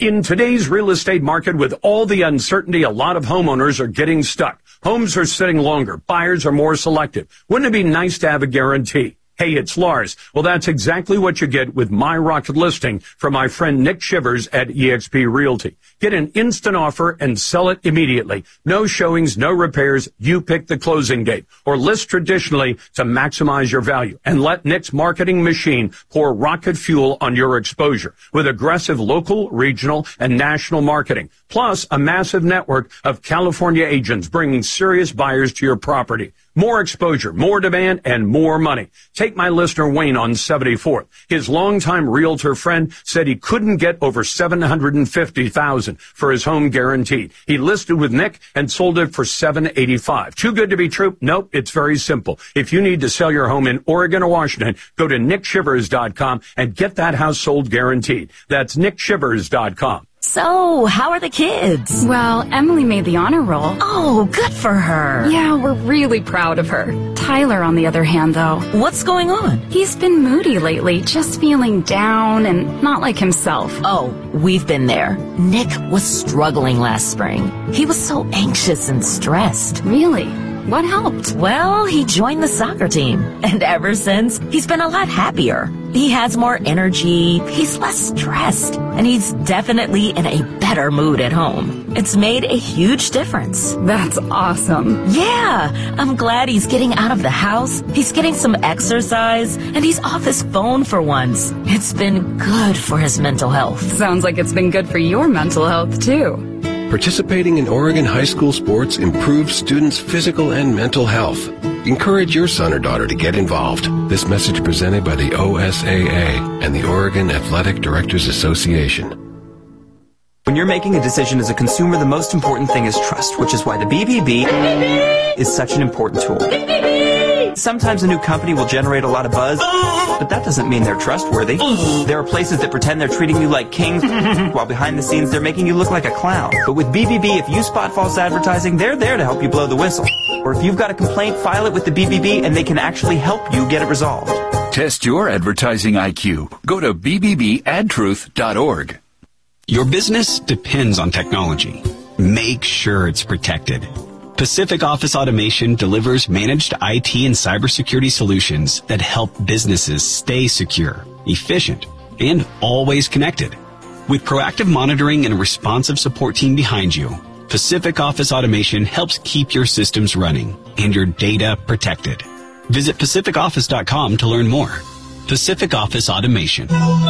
In today's real estate market, with all the uncertainty, a lot of homeowners are getting stuck. Homes are sitting longer. Buyers are more selective. Wouldn't it be nice to have a guarantee? Hey, it's Lars. Well, that's exactly what you get with My Rocket Listing from my friend Nick Shivers at eXp Realty. Get an instant offer and sell it immediately. No showings, no repairs. You pick the closing date. Or list traditionally to maximize your value. And let Nick's marketing machine pour rocket fuel on your exposure with aggressive local, regional, and national marketing. Plus a massive network of California agents bringing serious buyers to your property. More exposure, more demand, and more money. Take my listener Wayne on 74th. His longtime realtor friend said he couldn't get over $750,000 for his home guaranteed. He listed with Nick and sold it for $785,000. Too good to be true? Nope, it's very simple. If you need to sell your home in Oregon or Washington, go to nickshivers.com and get that house sold guaranteed. That's nickshivers.com. So, how are the kids? Well, Emily made the honor roll. Oh, good for her. Yeah, we're really proud of her. Tyler, on the other hand, though. What's going on? He's been moody lately, just feeling down and not like himself. Oh, we've been there. Nick was struggling last spring. He was so anxious and stressed. Really? What helped? Well, he joined the soccer team. And ever since, he's been a lot happier. He has more energy, he's less stressed, and he's definitely in a better mood at home. It's made a huge difference. That's awesome. Yeah, I'm glad he's getting out of the house, he's getting some exercise, and he's off his phone for once. It's been good for his mental health. Sounds like it's been good for your mental health, too. Participating in Oregon high school sports improves students' physical and mental health. Encourage your son or daughter to get involved. This message presented by the OSAA and the Oregon Athletic Directors Association. When you're making a decision as a consumer, the most important thing is trust, which is why the BBB is such an important tool. Sometimes a new company will generate a lot of buzz, but that doesn't mean they're trustworthy. There are places that pretend they're treating you like kings, while behind the scenes they're making you look like a clown. But with BBB, if you spot false advertising, they're there to help you blow the whistle. Or if you've got a complaint, file it with the BBB and they can actually help you get it resolved. Test your advertising IQ. Go to bbbadtruth.org. Your business depends on technology. Make sure it's protected. Pacific Office Automation delivers managed IT and cybersecurity solutions that help businesses stay secure, efficient, and always connected. With proactive monitoring and a responsive support team behind you, Pacific Office Automation helps keep your systems running and your data protected. Visit pacificoffice.com to learn more. Pacific Office Automation.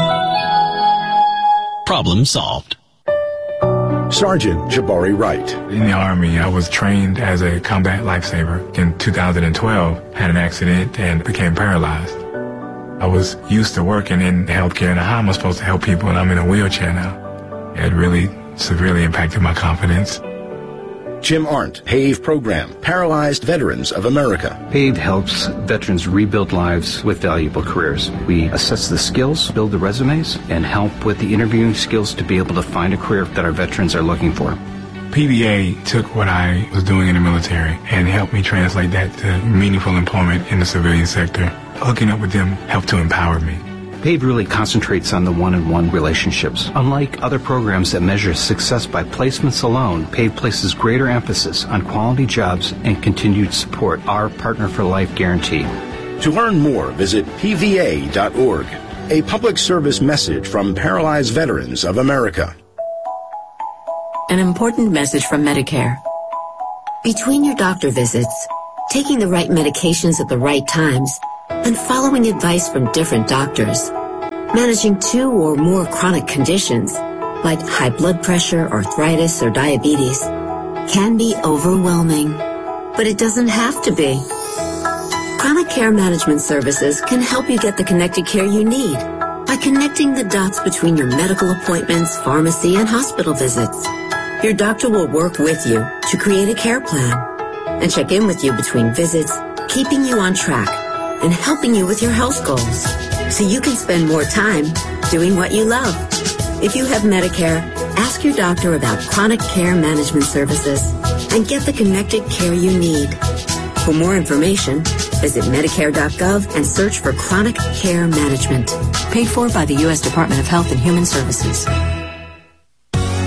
Problem solved. Sergeant Jabari Wright. In the Army, I was trained as a combat lifesaver. In 2012, had an accident and became paralyzed. I was used to working in healthcare, and how am I supposed to help people, and I'm in a wheelchair now? It really severely impacted my confidence. Jim Arndt, PAVE Program, Paralyzed Veterans of America. PAVE helps veterans rebuild lives with valuable careers. We assess the skills, build the resumes, and help with the interviewing skills to be able to find a career that our veterans are looking for. PVA took what I was doing in the military and helped me translate that to meaningful employment in the civilian sector. Hooking up with them helped to empower me. PAVE really concentrates on the one-on-one relationships. Unlike other programs that measure success by placements alone, PAVE places greater emphasis on quality jobs and continued support, our Partner for Life guarantee. To learn more, visit pva.org. A public service message from Paralyzed Veterans of America. An important message from Medicare. Between your doctor visits, taking the right medications at the right times, and following advice from different doctors, managing 2 or more chronic conditions, like high blood pressure, arthritis, or diabetes, can be overwhelming. But it doesn't have to be. Chronic Care Management Services can help you get the connected care you need by connecting the dots between your medical appointments, pharmacy, and hospital visits. Your doctor will work with you to create a care plan and check in with you between visits, keeping you on track and helping you with your health goals so you can spend more time doing what you love. If you have Medicare, ask your doctor about Chronic Care Management Services and get the connected care you need. For more information, visit Medicare.gov and search for Chronic Care Management. Paid for by the U.S. Department of Health and Human Services.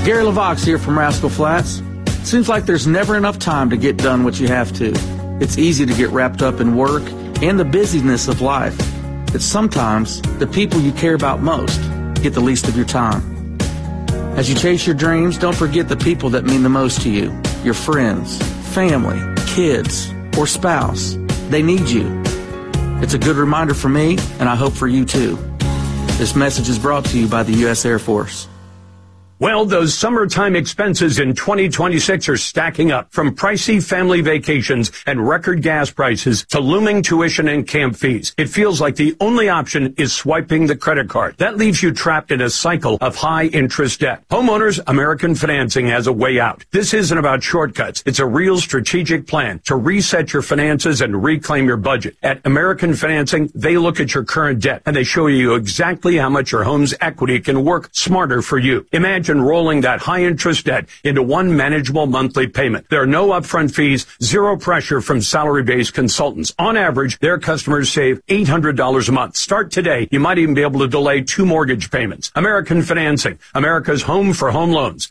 Gary LaVox here from Rascal Flats. Seems like there's never enough time to get done what you have to. It's easy to get wrapped up in work and the busyness of life. But sometimes the people you care about most get the least of your time. As you chase your dreams, don't forget the people that mean the most to you. Your friends, family, kids, or spouse. They need you. It's a good reminder for me, and I hope for you too. This message is brought to you by the U.S. Air Force. Well, those summertime expenses in 2026 are stacking up, from pricey family vacations and record gas prices to looming tuition and camp fees. It feels like the only option is swiping the credit card. That leaves you trapped in a cycle of high interest debt. Homeowners American Financing has a way out. This isn't about shortcuts. It's a real strategic plan to reset your finances and reclaim your budget. At American Financing, they look at your current debt and they show you exactly how much your home's equity can work smarter for you. Imagine rolling that high-interest debt into one manageable monthly payment. There are no upfront fees, zero pressure from salary-based consultants. On average, their customers save $800 a month. Start today. You might even be able to delay 2 mortgage payments. American Financing, America's home for home loans.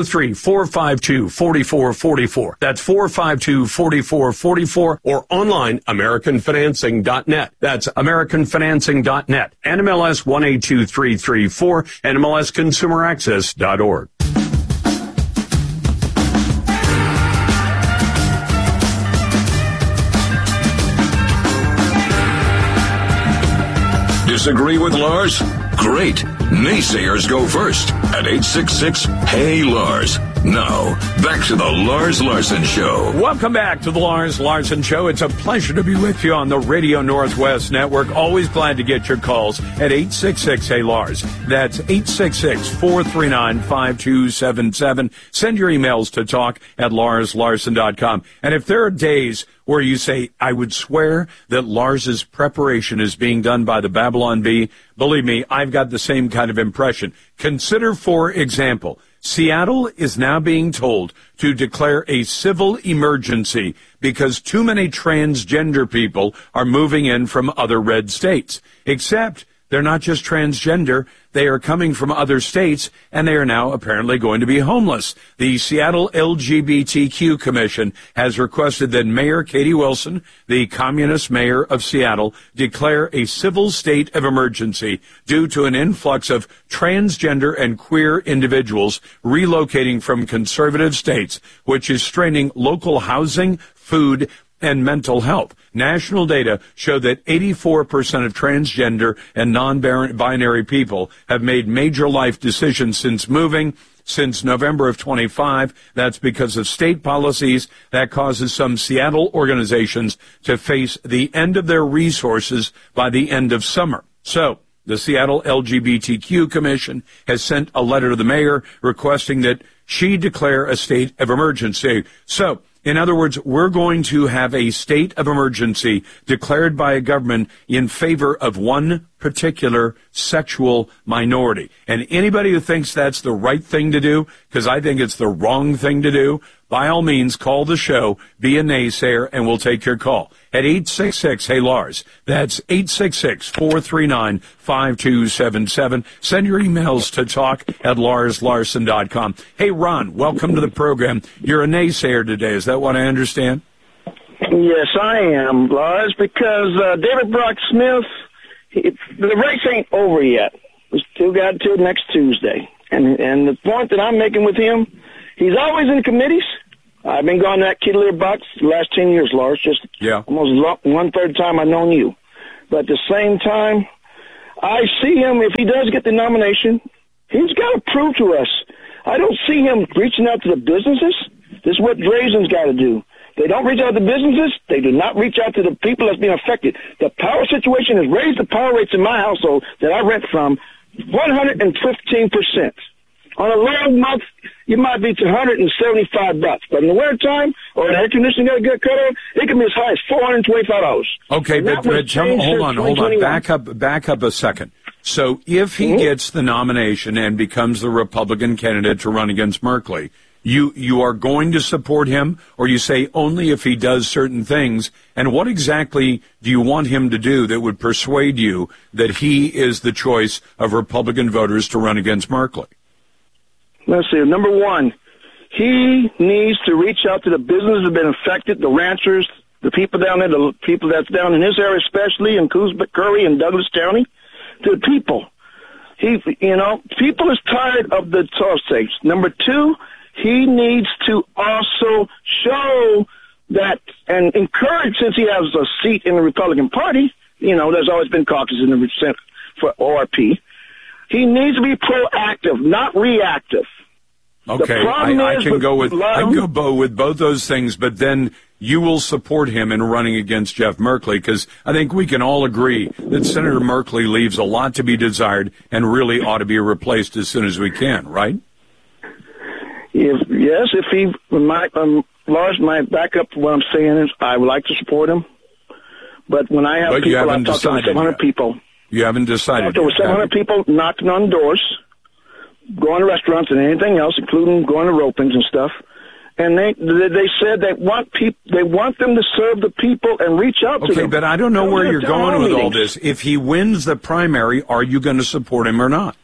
503-452-4444. That's 452-4444, or online, AmericanFinancing.net. That's AmericanFinancing.net. NMLS 182334, NMLSConsumerAccess.org. Disagree with Lars? Great. Naysayers go first at 866-HEY-LARS. Now, back to the Lars Larson Show. Welcome back to the Lars Larson Show. It's a pleasure to be with you on the Radio Northwest Network. Always glad to get your calls at 866-HEY-LARS. That's 866-439-5277. Send your emails to talk@larslarson.com. And if there are days where you say, I would swear that Lars's preparation is being done by the Babylon Bee, believe me, I've got the same kind of impression. Consider, for example, Seattle is now being told to declare a civil emergency because too many transgender people are moving in from other red states. Except they're not just transgender, they are coming from other states, and they are now apparently going to be homeless. The Seattle LGBTQ Commission has requested that Mayor Katie Wilson, the communist mayor of Seattle, declare a civil state of emergency due to an influx of transgender and queer individuals relocating from conservative states, which is straining local housing, food, and mental health. National data show that 84% of transgender and non-binary people have made major life decisions since moving. Since November of 25, that's because of state policies that causes some Seattle organizations to face the end of their resources by the end of summer. So, the Seattle LGBTQ Commission has sent a letter to the mayor requesting that she declare a state of emergency. So, in other words, we're going to have a state of emergency declared by a government in favor of one particular sexual minority. And anybody who thinks that's the right thing to do, because I think it's the wrong thing to do, by all means, call the show, be a naysayer, and we'll take your call at 866-HEY-LARS. That's 866-439-5277. Send your emails to talk@larslarson.com. Hey, Ron, welcome to the program. You're a naysayer today. Is that what I understand? Yes, I am, Lars, because David Brock Smith, the race ain't over yet. We still got until next Tuesday. And the point that I'm making with him, he's always in committees. I've been going to that kid litter box the last 10 years, Lars, just almost one-third time I've known you. But at the same time, I see him, if he does get the nomination, he's got to prove to us. I don't see him reaching out to the businesses. This is what Drazen's got to do. They don't reach out to businesses. They do not reach out to the people that's being affected. The power situation has raised the power rates in my household that I rent from 115%. On a long month, you might be to $175, but in the wintertime, or the air conditioning got to get cut on, it can be as high as $425. Okay, but hold on. Back up a second. So if he gets the nomination and becomes the Republican candidate to run against Merkley, you are going to support him, or you say only if he does certain things? And what exactly do you want him to do that would persuade you that he is the choice of Republican voters to run against Merkley? let's see, number one, he needs to reach out to the businesses that have been affected, the ranchers, the people down there, the people that's down in his area, especially in Coos Curry and Douglas County, to the people. People is tired of the toss tapes. Number two, he needs to also show that and encourage, since he has a seat in the Republican Party, there's always been caucus in the Senate for ORP. He needs to be proactive, not reactive. Okay, I can go with both those things, but then you will support him in running against Jeff Merkley, because I think we can all agree that Senator Merkley leaves a lot to be desired and really ought to be replaced as soon as we can, right? Lars, my backup to what I'm saying is I would like to support him, but when I have people, I've talked to over 700 people. You haven't decided. I've talked to over 700 people knocking on doors, going to restaurants and anything else, including going to ropings and stuff. And they said they want them to serve the people and reach out to them. Okay, but I don't know where you're going with all this. If he wins the primary, are you going to support him or not?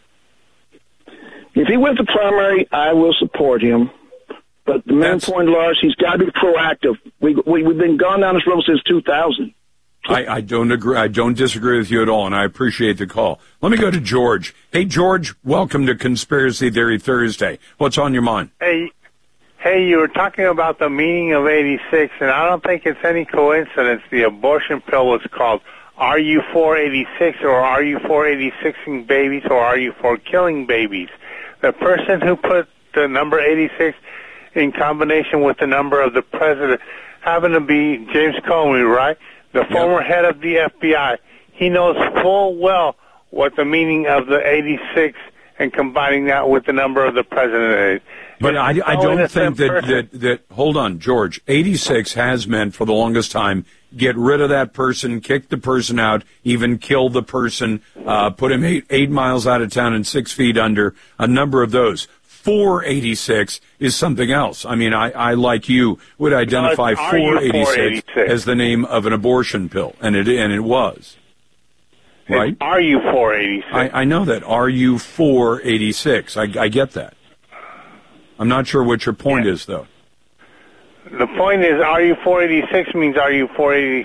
If he wins the primary, I will support him. But the main point, Lars, he's got to be proactive. We've been gone down this road since 2000. I don't agree. I don't disagree with you at all, and I appreciate the call. Let me go to George. Hey, George, welcome to Conspiracy Theory Thursday. What's on your mind? Hey, you were talking about the meaning of 86, and I don't think it's any coincidence the abortion pill was called Are You For 86, or Are You For 86ing babies, or Are You For Killing Babies? The person who put the number 86 in combination with the number of the president happened to be James Comey, right? The former head of the FBI. He knows full well what the meaning of the 86 and combining that with the number of the president is. But I don't think that, hold on, George, 86 has meant for the longest time, get rid of that person, kick the person out, even kill the person, put him 8 miles out of town and 6 feet under, a number of those. 486 is something else. I mean, I like you, would identify 486 as the name of an abortion pill, and it was. Right? Are you 486? I know that. Are you 486? I get that. I'm not sure what your point is, though. The point is, are you 486 means are you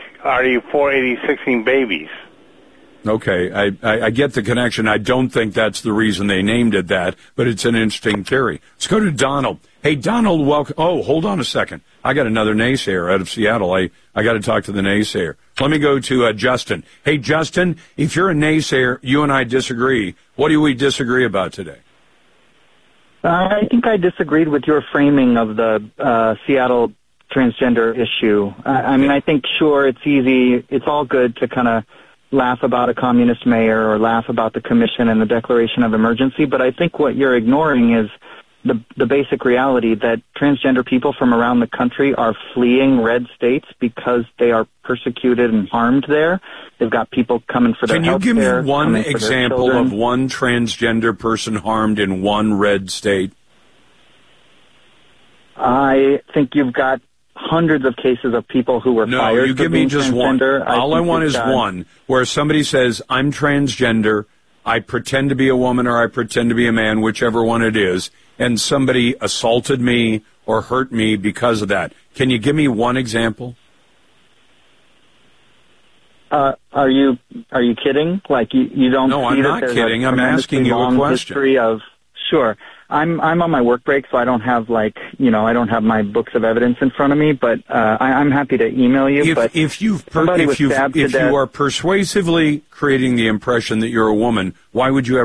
486ing babies? Okay, I get the connection. I don't think that's the reason they named it that, but it's an interesting theory. Let's go to Donald. Hey, Donald, welcome. Oh, hold on a second. I got another naysayer out of Seattle. I got to talk to the naysayer. Let me go to Justin. Hey, Justin, if you're a naysayer, you and I disagree. What do we disagree about today? I think I disagreed with your framing of the Seattle transgender issue. I mean, I think, sure, it's easy. It's all good to kind of laugh about a communist mayor or laugh about the commission and the declaration of emergency, but I think what you're ignoring is the basic reality that transgender people from around the country are fleeing red states because they are persecuted and harmed there. They've got people coming for their health care. Can you give me one example of one transgender person harmed in one red state? I think you've got hundreds of cases of people who were fired. No, you give me just one. All I want is one where somebody says, I'm transgender, I pretend to be a woman or I pretend to be a man, whichever one it is, and somebody assaulted me or hurt me because of that. Can you give me one example? Are you kidding? Like you don't? No, I'm not kidding. I'm asking you a question. History of, sure. I'm on my work break, so I don't have I don't have my books of evidence in front of me. But I'm happy to email you. If you are persuasively creating the impression that you're a woman, why would you ever